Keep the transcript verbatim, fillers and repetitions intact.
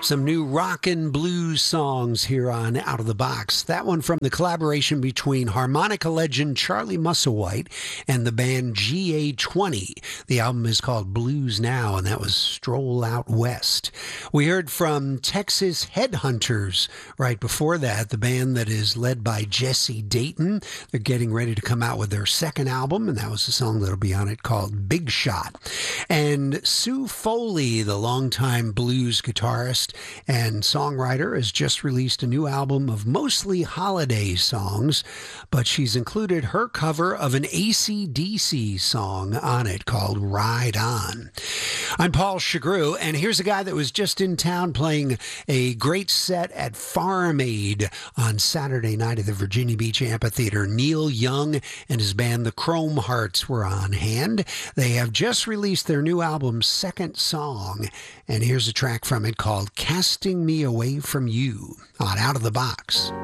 Some new rock and blues songs here on Out of the Box. That one from the collaboration between harmonica legend Charlie Musselwhite and the band G A twenty. The album is called Blues Now, and that was Stroll Out West. We heard from Texas Headhunters right before that, the band that is led by Jesse Dayton. They're getting ready to come out with their second album, and that was the song that'll be on it called Big Shot. And Sue Foley, the longtime blues guitarist and songwriter, has just released a new album of mostly holiday songs, but she's included her cover of an A C D C song on it called Ride On. I'm Paul Chagru, and here's a guy that was just in town playing a great set at Farm Aid on Saturday night at the Virginia Beach Amphitheater. Neil Young and his band, the Chrome Hearts, were on hand. They have just released their new album's second song, and here's a track from it called Casting Me Away From You on Out of the Box.